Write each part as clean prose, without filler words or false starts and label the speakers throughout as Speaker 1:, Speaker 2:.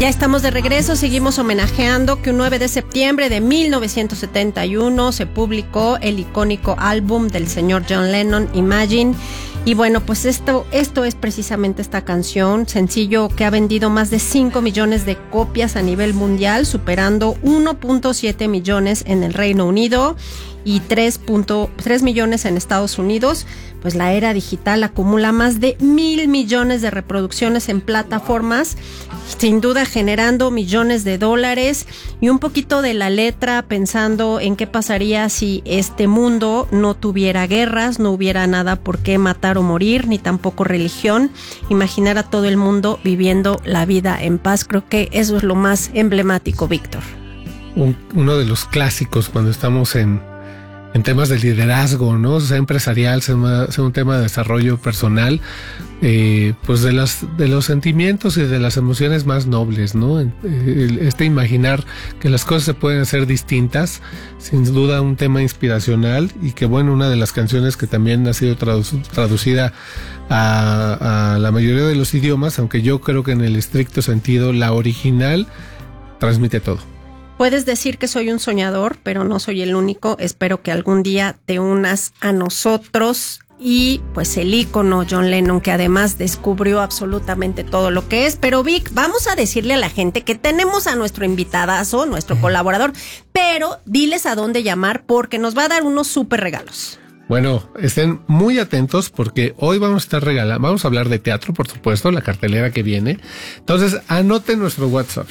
Speaker 1: Ya estamos de regreso, seguimos homenajeando que un 9 de septiembre de 1971 se publicó el icónico álbum del señor John Lennon, Imagine. Y bueno, pues esto es precisamente esta canción, sencillo que ha vendido más de 5 millones de copias a nivel mundial, superando 1.7 millones en el Reino Unido y 3 millones en Estados Unidos. Pues la era digital acumula más de 1,000 millones de reproducciones en plataformas, sin duda generando millones de dólares, y un poquito de la letra pensando en qué pasaría si este mundo no tuviera guerras, no hubiera nada por qué matar o morir, ni tampoco religión. Imaginar a todo el mundo viviendo la vida en paz, creo que eso es lo más emblemático, Víctor.
Speaker 2: Uno de los clásicos cuando estamos en temas de liderazgo, ¿no? Sea empresarial, sea un tema de desarrollo personal, pues de los sentimientos y de las emociones más nobles, ¿no? Imaginar que las cosas se pueden hacer distintas, sin duda un tema inspiracional, y que bueno, una de las canciones que también ha sido traducida a la mayoría de los idiomas, aunque yo creo que en el estricto sentido la original transmite todo.
Speaker 1: Puedes decir que soy un soñador, pero no soy el único. Espero que algún día te unas a nosotros. Y pues el ícono John Lennon, que además descubrió absolutamente todo lo que es. Pero Vic, vamos a decirle a la gente que tenemos a nuestro invitadazo, nuestro colaborador, pero diles a dónde llamar porque nos va a dar unos súper regalos.
Speaker 2: Bueno, estén muy atentos porque hoy vamos a hablar de teatro, por supuesto, la cartelera que viene. Entonces, anoten nuestro WhatsApp,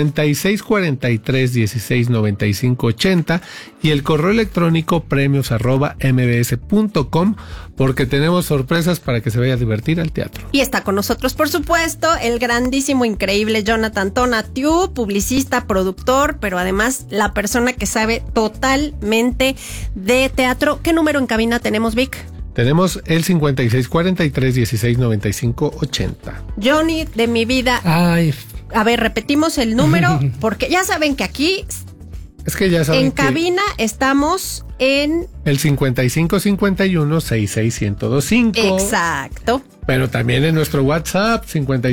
Speaker 2: 5643169580 y el correo electrónico premios@mbs.com, porque tenemos sorpresas para que se vaya a divertir al teatro.
Speaker 1: Y está con nosotros, por supuesto, el grandísimo, increíble Jonathan Tonatiuh, publicista, productor, pero además la persona que sabe totalmente de teatro. ¿Qué número en cabina tenemos, Vic?
Speaker 2: Tenemos el 5643169580.
Speaker 1: Johnny, de mi vida.
Speaker 2: Ay.
Speaker 1: A ver, repetimos el número, porque ya saben que aquí...
Speaker 2: Es que ya saben
Speaker 1: en cabina estamos en...
Speaker 2: el 5551-66125.
Speaker 1: Exacto.
Speaker 2: Pero también en nuestro WhatsApp,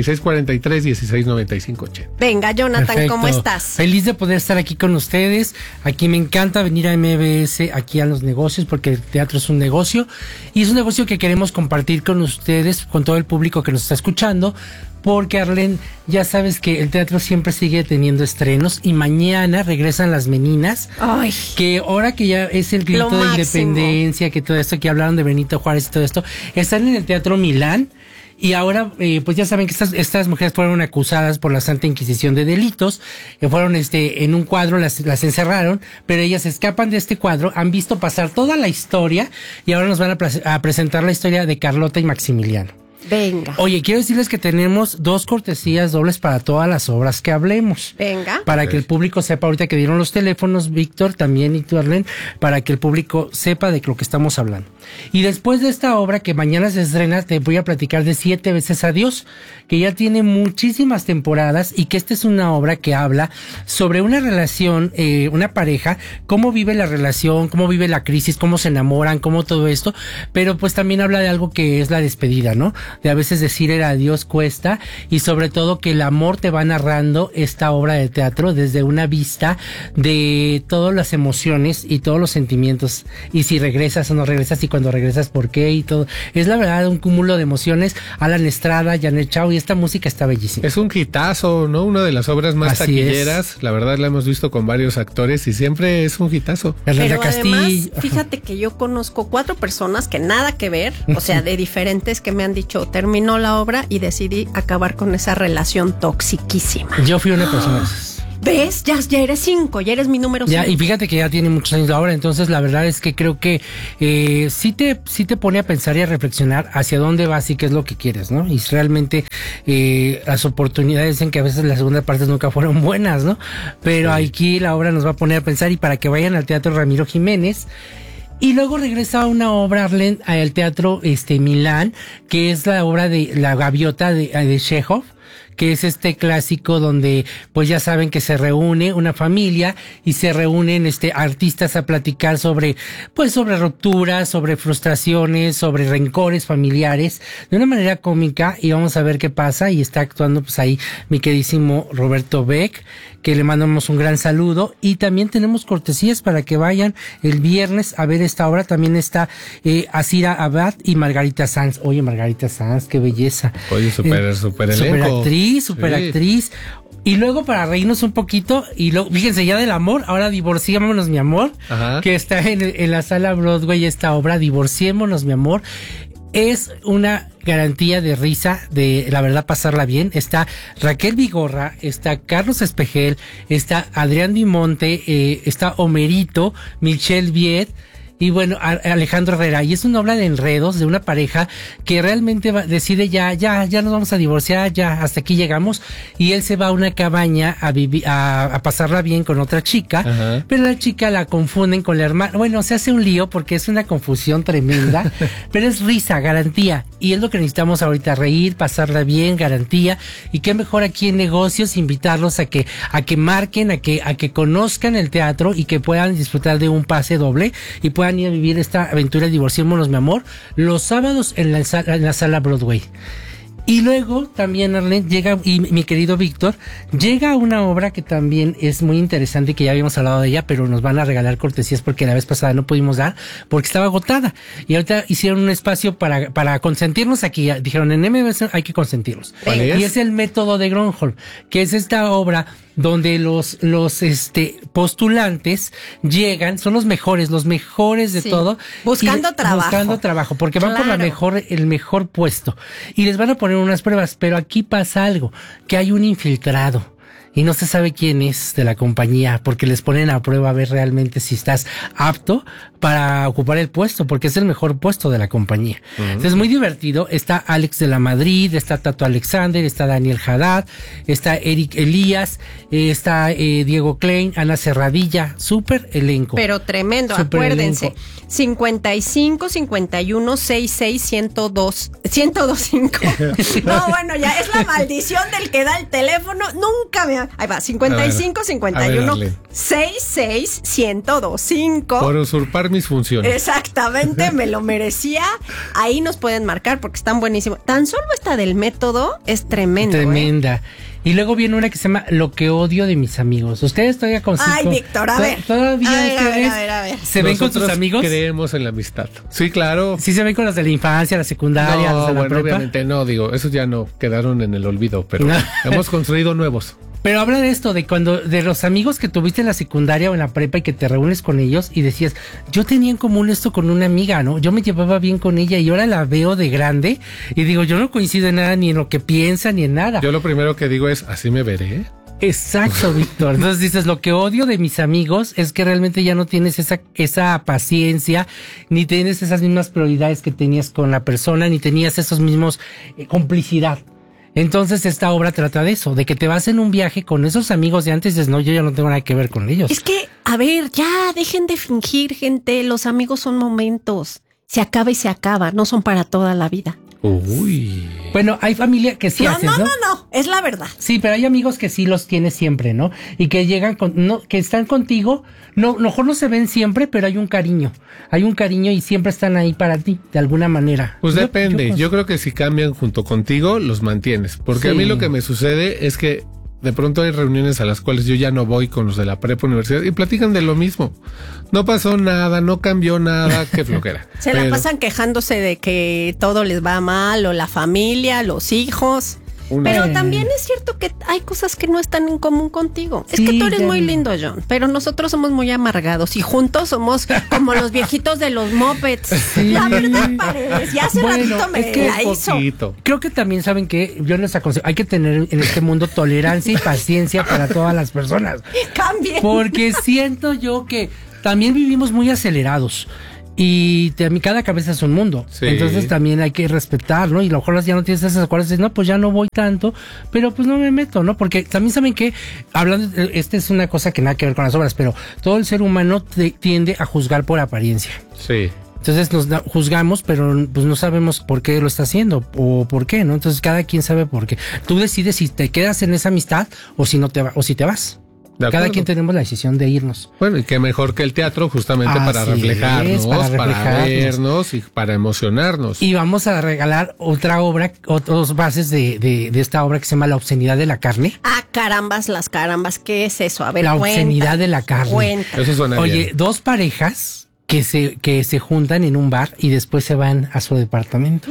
Speaker 2: 5643169580.
Speaker 1: Venga, Jonathan,
Speaker 3: Perfecto.
Speaker 1: ¿Cómo estás?
Speaker 3: Feliz de poder estar aquí con ustedes. Aquí me encanta venir a MBS, aquí a los negocios, porque el teatro es un negocio. Y es un negocio que queremos compartir con ustedes, con todo el público que nos está escuchando. Porque, Arlene, ya sabes que el teatro siempre sigue teniendo estrenos. Y mañana regresan Las Meninas.
Speaker 1: Ay.
Speaker 3: Que ahora que ya es el grito de independencia, que todo esto, que hablaron de Benito Juárez y todo esto, están en el Teatro Milán. Y ahora, pues ya saben que estas mujeres fueron acusadas por la Santa Inquisición de delitos, fueron en un cuadro, las encerraron, pero ellas escapan de este cuadro, han visto pasar toda la historia y ahora nos van a presentar la historia de Carlota y Maximiliano.
Speaker 1: Venga.
Speaker 3: Oye, quiero decirles que tenemos 2 cortesías dobles para todas las obras que hablemos.
Speaker 1: Venga.
Speaker 3: Para que el público sepa, ahorita que dieron los teléfonos, Víctor, también, y tú, Arlene, para que el público sepa de lo que estamos hablando. Y después de esta obra que mañana se estrena, te voy a platicar de 7 veces Adiós, que ya tiene muchísimas temporadas y que esta es una obra que habla sobre una relación, una pareja, cómo vive la relación, cómo vive la crisis, cómo se enamoran, cómo todo esto, pero pues también habla de algo que es la despedida, ¿no? De a veces decir el adiós cuesta, y sobre todo que el amor te va narrando esta obra de teatro desde una vista de todas las emociones y todos los sentimientos, y si regresas o no regresas, y cuando regresas por qué y todo. Es la verdad un cúmulo de emociones. Alan Estrada, Janet Chao, y esta música está bellísima.
Speaker 2: Es un hitazo, ¿no? Una de las obras más
Speaker 3: Así
Speaker 2: taquilleras.
Speaker 3: es.
Speaker 2: La verdad la hemos visto con varios actores y siempre es un hitazo.
Speaker 1: Pero además, fíjate que yo conozco 4 personas que nada que ver, o sea, de diferentes, que me han dicho, terminó la obra y decidí acabar con esa relación toxiquísima.
Speaker 3: Yo fui una persona de esas.
Speaker 1: ¿Ves? Ya eres 5, ya eres mi número 5.
Speaker 3: Ya, y fíjate que ya tiene muchos años la obra, entonces la verdad es que creo que sí te pone a pensar y a reflexionar hacia dónde vas y qué es lo que quieres, ¿no? Y realmente las oportunidades dicen que a veces las segundas partes nunca fueron buenas, ¿no? Pero sí, aquí la obra nos va a poner a pensar, y para que vayan al Teatro Ramiro Jiménez. Y luego regresa una obra, Arlene, al Teatro Milán, que es la obra de La Gaviota de Chekhov, que es este clásico donde pues ya saben que se reúne una familia y se reúnen artistas a platicar sobre rupturas, sobre frustraciones, sobre rencores familiares, de una manera cómica, y vamos a ver qué pasa. Y está actuando pues ahí mi queridísimo Roberto Beck, que le mandamos un gran saludo, y también tenemos cortesías para que vayan el viernes a ver esta obra. También está Asira Abad y Margarita Sanz. Oye, Margarita Sanz, qué belleza.
Speaker 2: Oye, super elenco.
Speaker 3: Super actriz. Y luego, para reírnos un poquito, y luego, fíjense, ya del amor, ahora Divorciémonos, mi amor. Ajá. Que está en la sala Broadway, esta obra, Divorciémonos, mi amor. Es una garantía de risa, de la verdad pasarla bien. Está Raquel Vigorra, está Carlos Espejel, está Adrián Dimonte, está Homerito, Michelle Viet, y bueno, Alejandro Herrera. Y es una obra de enredos de una pareja que realmente decide ya nos vamos a divorciar, ya hasta aquí llegamos, y él se va a una cabaña a vivir, a pasarla bien con otra chica. Ajá. Pero la chica la confunden con la hermana. Bueno, se hace un lío porque es una confusión tremenda, pero es risa, garantía, y es lo que necesitamos ahorita: reír, pasarla bien, garantía. Y qué mejor aquí en Negocios invitarlos a que marquen, a que conozcan el teatro y que puedan disfrutar de un pase doble y puedan ir a vivir esta aventura de Divorciémonos, mi amor, los sábados en la sala Broadway. Y luego también, Arlene, llega, y mi querido Víctor, llega una obra que también es muy interesante, que ya habíamos hablado de ella, pero nos van a regalar cortesías porque la vez pasada no pudimos dar porque estaba agotada. Y ahorita hicieron un espacio para consentirnos aquí. Dijeron, en MBS hay que consentirlos. Y es El método de Gronholm, que es esta obra donde los postulantes llegan, son los mejores de todo.
Speaker 1: Buscando trabajo,
Speaker 3: porque van por el mejor puesto. Y les van a poner unas pruebas, pero aquí pasa algo, que hay un infiltrado. Y no se sabe quién es de la compañía, porque les ponen a prueba a ver realmente si estás apto para ocupar el puesto, porque es el mejor puesto de la compañía. Uh-huh. Entonces, muy divertido. Está Alex de la Madrid, está Tato Alexander, está Daniel Haddad, está Eric Elías, está Diego Klein, Ana Serradilla. Súper elenco.
Speaker 1: Pero tremendo, super acuérdense. Elenco. 55 51 66 102 1025. No, bueno, ya es la maldición del que da el teléfono. Nunca me... Ahí va, 55 51 66 1025.
Speaker 2: Por usurpar mis funciones.
Speaker 1: Exactamente, me lo merecía. Ahí nos pueden marcar porque están buenísimos. Tan solo esta del método es tremendo.
Speaker 3: Tremenda. Y luego viene una que se llama Lo que odio de mis amigos. Ustedes todavía consiguen.
Speaker 1: Ay, Víctor, a ver.
Speaker 3: Todavía ustedes a ver. ¿Se ven con sus amigos?
Speaker 2: Creemos en la amistad. Sí, claro.
Speaker 3: Sí, se ven con los de la infancia, la secundaria, los de la prepa.
Speaker 2: Obviamente no, digo, esos ya no quedaron en el olvido, pero hemos construido nuevos.
Speaker 3: Pero habla de esto, de los amigos que tuviste en la secundaria o en la prepa y que te reúnes con ellos y decías, yo tenía en común esto con una amiga, ¿no? Yo me llevaba bien con ella y ahora la veo de grande y digo, yo no coincido en nada, ni en lo que piensa, ni en nada.
Speaker 2: Yo lo primero que digo es, así me veré.
Speaker 3: Exacto, Víctor. Entonces dices, lo que odio de mis amigos es que realmente ya no tienes esa paciencia, ni tienes esas mismas prioridades que tenías con la persona, ni tenías esos mismos complicidad. Entonces esta obra trata de eso, de que te vas en un viaje con esos amigos de antes y dices, no, yo ya no tengo nada que ver con ellos.
Speaker 1: Es que, a ver, ya dejen de fingir, gente, los amigos son momentos, se acaba y se acaba, no son para toda la vida.
Speaker 2: Uy.
Speaker 3: Bueno, hay familia que sí haces, ¿no?
Speaker 1: No, es la verdad.
Speaker 3: Sí, pero hay amigos que sí los tienes siempre, ¿no? Y que llegan que están contigo, mejor no se ven siempre, pero hay un cariño y siempre están ahí para ti, de alguna manera.
Speaker 2: Pues depende, yo creo que si cambian junto contigo, los mantienes, porque sí. A mí lo que me sucede es que de pronto hay reuniones a las cuales yo ya no voy con los de la prepa universidad y platican de lo mismo. No pasó nada, no cambió nada, qué flojera.
Speaker 1: La pasan quejándose de que todo les va mal, o la familia, los hijos. Pero también es cierto que hay cosas que no están en común contigo. Sí, es que tú eres muy lindo, John, pero nosotros somos muy amargados y juntos somos como los viejitos de los mopeds. Sí. La verdad, Paredes, ya hace ratito me la hizo.
Speaker 3: Creo que también saben que yo les aconsejo, hay que tener en este mundo tolerancia y paciencia para todas las personas.
Speaker 1: Cambien.
Speaker 3: Porque siento yo que también vivimos muy acelerados. Y cada cabeza es un mundo. Sí. Entonces también hay que respetar, ¿no? Y a lo mejor ya no tienes esas acuerdos, dices, no, pues ya no voy tanto, pero pues no me meto, ¿no? Porque también saben que, hablando, esta es una cosa que nada que ver con las obras, pero todo el ser humano tiende a juzgar por apariencia.
Speaker 2: Sí.
Speaker 3: Entonces juzgamos, pero pues no sabemos por qué lo está haciendo o por qué, ¿no? Entonces cada quien sabe por qué. Tú decides si te quedas en esa amistad o si no o si te vas. Cada quien tenemos la decisión de irnos.
Speaker 2: Bueno, y qué mejor que el teatro justamente para reflejarnos, para vernos y para emocionarnos.
Speaker 3: Y vamos a regalar otra obra, otros bases de esta obra que se llama La obscenidad de la carne.
Speaker 1: Ah, carambas, las carambas, ¿qué es eso? A ver,
Speaker 3: La obscenidad de la carne.
Speaker 1: Cuenta.
Speaker 2: Eso suena bien.
Speaker 3: Oye, dos parejas que se juntan en un bar y después se van a su departamento.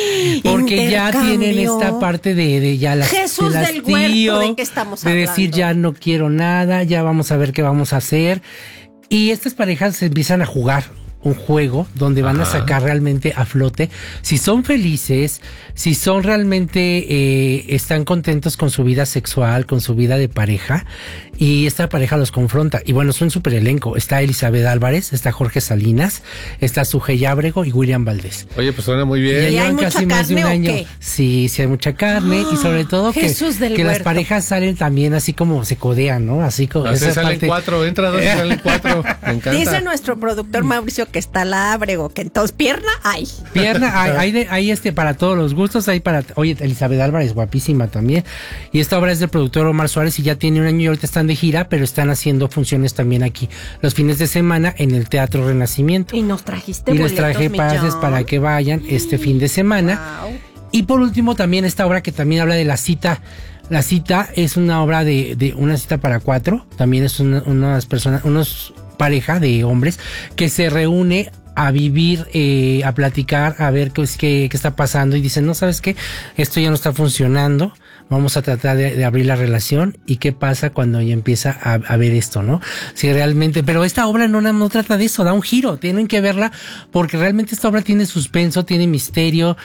Speaker 3: Porque ya tienen esta parte de ya las
Speaker 1: Jesús
Speaker 3: del
Speaker 1: huerto, ¿de qué estamos hablando?
Speaker 3: De decir ya no quiero nada, ya vamos a ver qué vamos a hacer. Y estas parejas se empiezan a jugar un juego donde van a sacar realmente a flote si son felices, si son realmente están contentos con su vida sexual, con su vida de pareja, y esta pareja los confronta. Y bueno, es un super elenco. Está Elizabeth Álvarez, está Jorge Salinas, está Sujei Ábrego y William Valdés.
Speaker 2: Oye, pues suena muy bien.
Speaker 1: ¿Y hay mucha
Speaker 3: casi más de un
Speaker 1: carne
Speaker 3: año.
Speaker 1: o qué?
Speaker 3: Sí, hay mucha carne y sobre todo que las parejas salen también así como se codean, ¿no? Así como
Speaker 2: esa salen parte... 4, entra 2 y salen 4. Me encanta.
Speaker 1: Dice nuestro productor Mauricio que está la Ábrego, que entonces pierna hay.
Speaker 3: Pierna hay para todos los gustos, hay para... Oye, Elizabeth Álvarez, guapísima también. Y esta obra es del productor Omar Suárez y ya tiene un año y ahorita están de gira, pero están haciendo funciones también aquí los fines de semana en el Teatro Renacimiento.
Speaker 1: Y nos trajiste
Speaker 3: y les traje pases para que vayan este fin de semana. Wow. Y por último también esta obra que también habla de la cita. La cita es una obra de una cita para 4. También es unas personas, unos pareja de hombres que se reúne a vivir, a platicar, a ver qué está pasando y dicen, no, ¿sabes qué? Esto ya no está funcionando. Vamos a tratar de abrir la relación y qué pasa cuando ya empieza a ver esto, ¿no? Si realmente, pero esta obra no trata de eso, da un giro, tienen que verla porque realmente esta obra tiene suspenso, tiene misterio,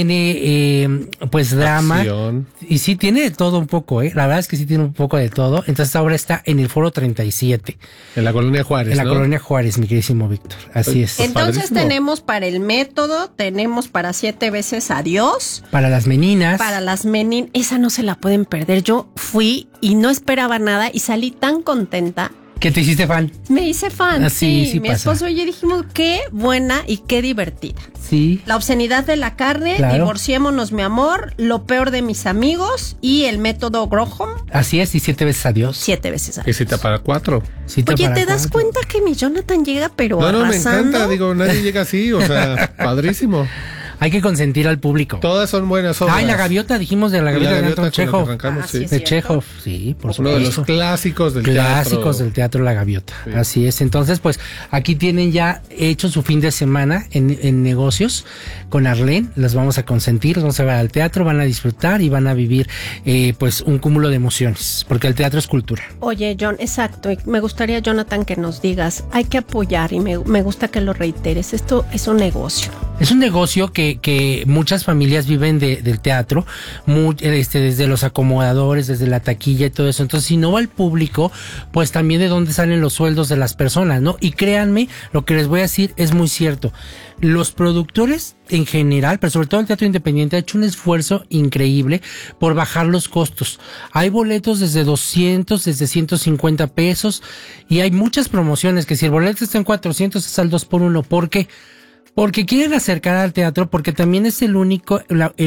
Speaker 3: tiene pues drama.
Speaker 2: Acción.
Speaker 3: Y sí tiene de todo un poco, la verdad es que sí tiene un poco de todo. Entonces esta obra está en el Foro 37.
Speaker 2: En la Colonia Juárez,
Speaker 3: En la Colonia Juárez, mi queridísimo Víctor, así es.
Speaker 1: Entonces
Speaker 2: padrísimo.
Speaker 1: Tenemos para el método, tenemos para 7 veces adiós.
Speaker 3: Para las meninas.
Speaker 1: Para las meninas, esa no se la pueden perder. Yo fui y no esperaba nada y salí tan contenta.
Speaker 3: ¿Que te hiciste fan?
Speaker 1: Me hice fan,
Speaker 3: sí
Speaker 1: mi esposo y yo dijimos, qué buena y qué divertida.
Speaker 3: Sí.
Speaker 1: La obscenidad de la carne, claro. Divorciémonos, mi amor, Lo peor de mis amigos y el método Grohom.
Speaker 3: Así es, y 7 veces adiós.
Speaker 1: 7 veces adiós.
Speaker 2: ¿Qué cita para 4?
Speaker 1: Oye, ¿te das cuenta que mi Jonathan llega pero arrasando?
Speaker 2: Me encanta, digo, nadie llega así, o sea, padrísimo.
Speaker 3: Hay que consentir al público.
Speaker 2: Todas son buenas obras.
Speaker 3: La gaviota, dijimos de la gaviota de Anton Chekhov.
Speaker 2: Sí.
Speaker 3: De Chekhov, sí, por supuesto.
Speaker 2: Uno de los clásicos del teatro.
Speaker 3: Clásicos del teatro La Gaviota, sí. Así es. Entonces, pues, aquí tienen ya hecho su fin de semana en negocios con Arlene. Las vamos a consentir, los vamos a ver al teatro, van a disfrutar y van a vivir, pues, un cúmulo de emociones, porque el teatro es cultura.
Speaker 1: Oye, John, exacto. Y me gustaría, Jonathan, que nos digas, hay que apoyar y me gusta que lo reiteres. Esto es un negocio.
Speaker 3: Es un negocio que muchas familias viven del teatro, desde los acomodadores, desde la taquilla y todo eso. Entonces, si no va el público, pues también de dónde salen los sueldos de las personas, ¿no? Y créanme, lo que les voy a decir es muy cierto. Los productores en general, pero sobre todo el teatro independiente, ha hecho un esfuerzo increíble por bajar los costos. Hay boletos desde 200, desde 150 pesos y hay muchas promociones que si el boleto está en 400 es al 2x1. ¿Por qué? Porque quieren acercar al teatro, porque también es el único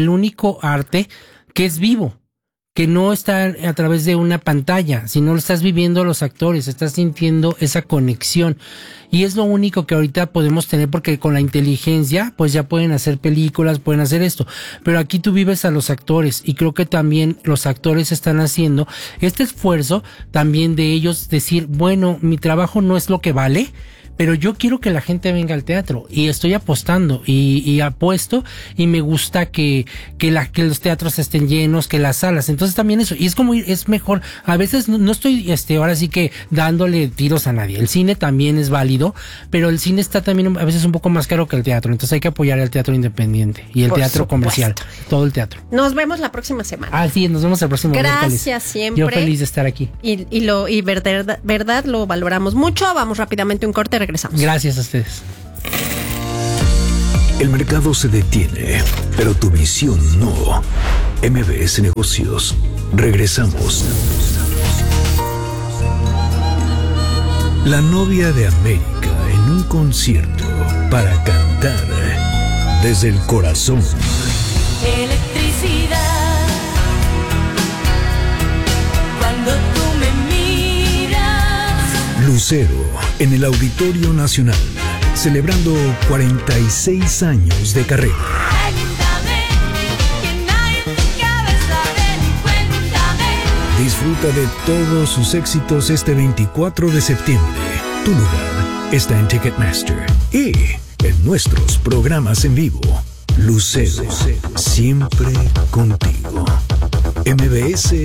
Speaker 3: arte que es vivo, que no está a través de una pantalla, sino lo estás viviendo los actores, estás sintiendo esa conexión. Y es lo único que ahorita podemos tener, porque con la inteligencia, pues ya pueden hacer películas, pueden hacer esto. Pero aquí tú vives a los actores, y creo que también los actores están haciendo este esfuerzo también de ellos decir, bueno, mi trabajo no es lo que vale, pero yo quiero que la gente venga al teatro y estoy apostando y apuesto y me gusta que los teatros estén llenos, que las salas, entonces también eso, y es como es mejor, a veces no estoy ahora sí que dándole tiros a nadie, el cine también es válido, pero el cine está también a veces un poco más caro que el teatro, entonces hay que apoyar el teatro independiente y el
Speaker 1: por
Speaker 3: teatro
Speaker 1: supuesto.
Speaker 3: Comercial, todo el teatro.
Speaker 1: Nos vemos la próxima semana.
Speaker 3: Sí, nos vemos el próximo
Speaker 1: Gracias
Speaker 3: miércoles.
Speaker 1: Siempre.
Speaker 3: Yo feliz de estar aquí.
Speaker 1: Y verdad lo valoramos mucho. Vamos rápidamente a un corte, regresamos.
Speaker 3: Gracias a ustedes.
Speaker 4: El mercado se detiene, pero tu visión no. MBS Negocios. Regresamos. La novia de América en un concierto para cantar desde el corazón.
Speaker 5: Electricidad, cuando tú me miras.
Speaker 4: Lucero, en el Auditorio Nacional, celebrando 46 años de carrera.
Speaker 5: Cuéntame, que nadie te cabe saber. Cuéntame.
Speaker 4: Disfruta de todos sus éxitos este 24 de septiembre. Tu lugar está en Ticketmaster y en nuestros programas en vivo. Lucero, siempre contigo. MBS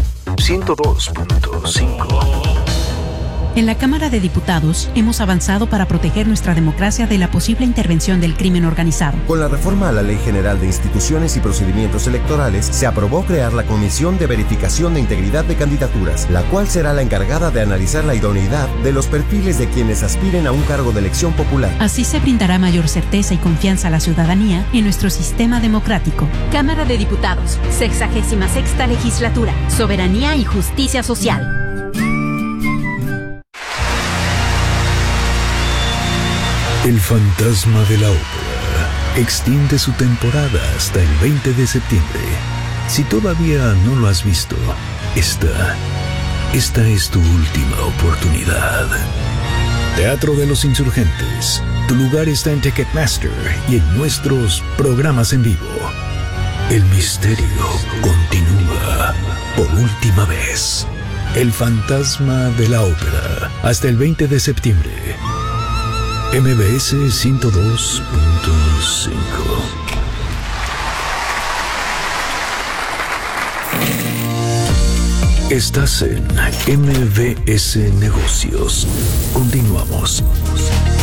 Speaker 4: 102.5.
Speaker 6: En la Cámara de Diputados hemos avanzado para proteger nuestra democracia de la posible intervención del crimen organizado.
Speaker 7: Con la reforma a la Ley General de Instituciones y Procedimientos Electorales, se aprobó crear la Comisión de Verificación de Integridad de Candidaturas, la cual será la encargada de analizar la idoneidad de los perfiles de quienes aspiren a un cargo de elección popular.
Speaker 6: Así se brindará mayor certeza y confianza a la ciudadanía en nuestro sistema democrático.
Speaker 8: Cámara de Diputados, 66ª Legislatura, Soberanía y Justicia Social.
Speaker 4: El Fantasma de la Ópera extiende su temporada hasta el 20 de septiembre. Si todavía no lo has visto, esta es tu última oportunidad. Teatro de los Insurgentes. Tu lugar está en Ticketmaster y en nuestros programas en vivo. El misterio continúa por última vez. El Fantasma de la Ópera. Hasta el 20 de septiembre. MBS 102.5. Estás en MBS Negocios. Continuamos.